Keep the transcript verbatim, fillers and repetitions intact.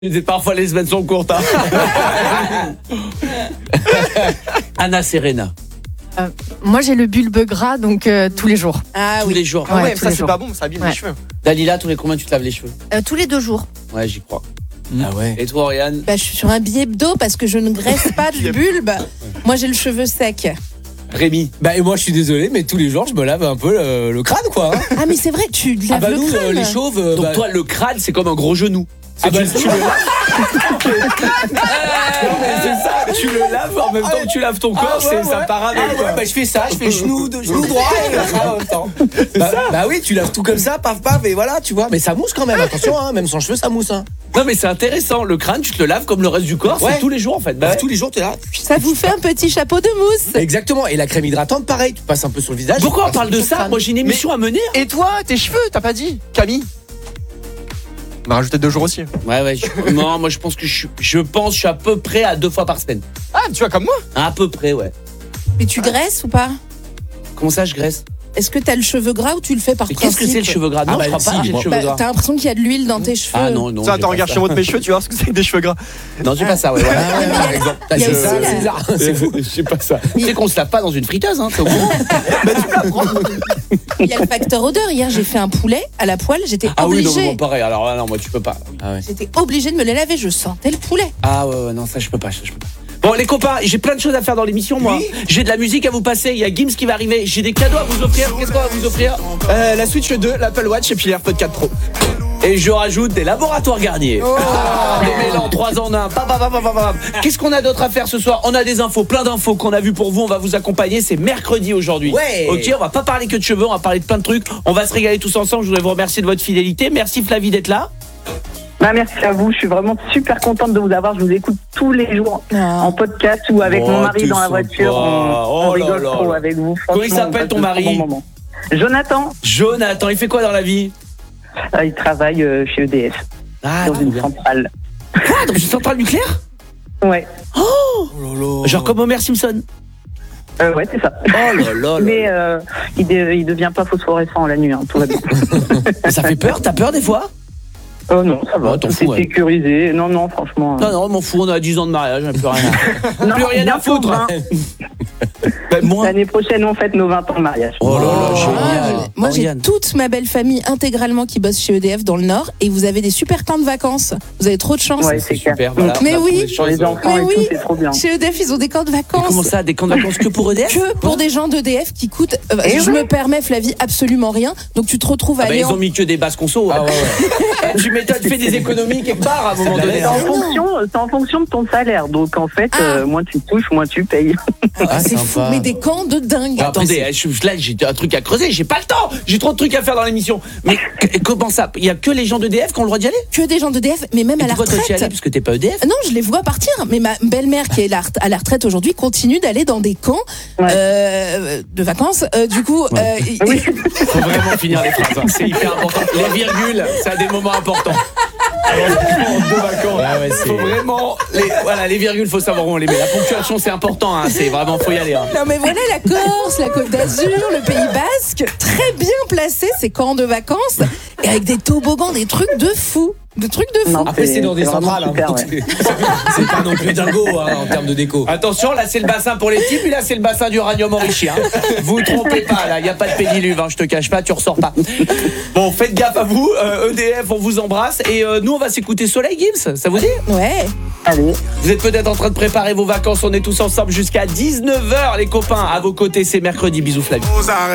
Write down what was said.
Parfois les semaines sont courtes. Hein. Anna Serena. Euh, moi j'ai le bulbe gras donc euh, tous les jours. Ah tous oui. les jours. Ah ouais, Ouais, tous ça les c'est jours. pas bon, ça abîme Ouais. les cheveux. Dalila, tous les combien tu te laves les cheveux? Euh, tous les deux jours. Ouais, j'y crois. Ah ouais. Et toi, Oriane? Bah, je suis sur un billet hebdo parce que je ne graisse pas du bulbe. Moi j'ai le cheveu sec. Rémi? Bah et moi je suis désolé mais tous les jours je me lave un peu le, le crâne quoi. Hein. Ah mais c'est vrai, tu laves Ah bah le nous crâne. euh, les chauves. euh, Donc bah, toi, le crâne, c'est comme un gros genou. ah bah, tu, tu le c'est ça, tu le laves en même temps que tu laves ton corps, Ah ouais, c'est ça ouais. part avec. Ah ouais, bah je fais ça, je fais genou, de, genou droit et le crâne en même temps. Bah, bah oui, tu laves tout comme ça, paf paf et voilà, tu vois. Mais ça mousse quand même, attention, hein, même sans cheveux ça mousse. Hein. Non mais c'est intéressant, le crâne, tu te le laves comme le reste du corps, Ouais. c'est tous les jours en fait. Bah, Bah, ouais. tous les jours t'es là. Ça vous fait un petit chapeau de mousse. Exactement. Et la crème hydratante, pareil, tu passes un peu sur le visage. Pourquoi on tu passes parle un peu de sur le ça? crâne. Moi j'ai une émission à mener. Et toi, tes cheveux, t'as pas dit, Camille? On va rajouter deux jours aussi. Ouais ouais, je- non, moi je pense que je suis, je pense que je suis à peu près à deux fois par semaine. Ah, tu vois comme moi. À peu près, ouais. Mais tu graisses ou pas? Comment ça, je graisse? Est-ce que t'as le cheveu gras ou tu le fais par Mais principe? qu'est-ce que c'est le cheveu gras? Non, Ah bah, je crois si, pas, j'ai le moi. cheveu Bah, gras. t'as l'impression qu'il y a de l'huile dans tes cheveux. Ah non, non. Ça, j'ai attends, pas regarde ça. chez de mes cheveux, tu vas voir ce que c'est que des cheveux gras. Non, j'ai pas ça, ouais. voilà. Ah ouais, par exemple. Il y a Je- aussi la- c'est bizarre, c'est fou. Je sais pas ça. Tu sais qu'on se lave pas dans une friteuse, hein, c'est au courant. Il y a le facteur odeur. Hier, j'ai fait un poulet à la poêle. J'étais Ah oui, non, obligée. mais bon, pareil. Alors, ah non, moi, tu peux pas. Ah ouais. J'étais obligée de me les laver. Je sentais le poulet. Ah ouais, ouais, non, ça, je peux pas, ça, je peux pas. Bon, les copains, j'ai plein de choses à faire dans l'émission, moi. J'ai de la musique à vous passer. Il y a Gims qui va arriver. J'ai des cadeaux à vous offrir. Qu'est-ce qu'on va vous offrir? Euh, la Switch deux, l'Apple Watch et puis l'AirPod quatre Pro. Et je rajoute des laboratoires Garnier. Oh. Ah, des mélans, trois en un. Bam, bam, bam, bam, bam, bam. Qu'est-ce qu'on a d'autre à faire ce soir? On a des infos, plein d'infos qu'on a vues pour vous. On va vous accompagner. C'est mercredi aujourd'hui. Ouais. Ok, on va pas parler que de cheveux. On va parler de plein de trucs. On va se régaler tous ensemble. Je voudrais vous remercier de votre fidélité. Merci Flavie d'être là. Bah, merci à vous, je suis vraiment super contente de vous avoir. Je vous écoute tous les jours Ah. en podcast ou avec Oh, mon mari t'es dans la sympa. voiture. On, Oh on là rigole là trop là. avec vous. Comment il Franchement, s'appelle on ton passe de mari? bons moments. Jonathan, Jonathan, il fait quoi dans la vie? euh, il travaille euh, chez E D F Ah, dans trop une bien. centrale. Ah, dans une centrale nucléaire? Ouais, Oh là là. Genre comme Homer Simpson. euh, ouais, c'est ça. Oh là là là. Mais euh, il, dé- il devient pas phosphorescent la nuit, hein, tout va bien. Ça fait peur? T'as peur des fois? Oh non, ça va, Oh, t'en tout fous, est ouais. sécurisé. Non, non, franchement. euh, Non, non, m'en fous, on a dix ans de mariage, on a plus rien à, non, plus rien à bientôt foutre. vingt. Ben, moi. L'année prochaine, on fête nos vingt ans de mariage. Oh là là, Ah, génial. moi, j'ai Oriane. toute ma belle famille intégralement qui bosse chez E D F dans le Nord et vous avez des super camps de vacances. Vous avez trop de chance. Ouais, C'est c'est clair. super, voilà. Mais on a oui. trouvé des Pour les choses. enfants Mais et oui. tout, c'est trop bien. Chez E D F, ils ont des camps de Mais vacances. comment ça, des camps de vacances que pour E D F? Que pour des gens d'E D F qui coûtent, euh, Eh je oui. me permets Flavie, absolument rien. Donc tu te retrouves à Ah bah, aller ils en... ont mis que des basses consos. Ah hein. ouais, ouais. Tu m'étonnes, fais des économies quelque part à un moment donné. C'est en, Ah non. fonction, c'est en fonction de ton salaire. Donc, en fait, Ah. euh, moins tu touches, moins tu payes. Ah, c'est sympa. fou, mais des camps de dingue. Ah, Attendez, je, je- là j'ai un truc à creuser, j'ai pas le temps, j'ai trop de trucs à faire dans l'émission. Mais que- comment ça? Il y a que les gens de E D F qui ont le droit d'y aller? Que des gens d'E D F, mais même Et à la pourquoi toi tu y allais? retraite. Parce que t'es pas E D F? Non, je les vois partir. Mais ma belle-mère qui est la ret- à la retraite aujourd'hui continue d'aller dans des camps Ouais. euh, de vacances. Euh, du coup, euh, il- Oui. Faut vraiment finir les phrases, hein. C'est hyper important. Les virgules, ça a des moments importants. De vacances. Ouais, ouais, c'est- Faut vraiment les, voilà, les virgules, faut savoir où on les met. La ponctuation, c'est important, hein. C'est vraiment, faut y aller, hein. non mais voilà la Corse, la Côte d'Azur, le Pays Basque, très bien placés ces camps de vacances et avec des toboggans, des trucs de fou, des trucs de fou. Non. Après c'est dans des C'est vraiment centrales, hein, super, donc ouais. c'est- c'est pas non plus dingo hein, en termes de déco. Attention, là c'est le bassin pour les types, puis là c'est le bassin d'uranium enrichi, hein. Vous trompez pas, là, il y a pas de pédiluve, hein, je te cache pas, tu ressors pas. Bon, faites gaffe à vous, euh, E D F, on vous embrasse et euh, nous on va s'écouter Soleil Gims, ça vous dit? Ouais. Allez. Vous êtes peut-être en train de préparer vos vacances, on est tous ensemble jusqu'à dix-neuf heures les copains, à vos côtés, c'est mercredi, bisous Flavie.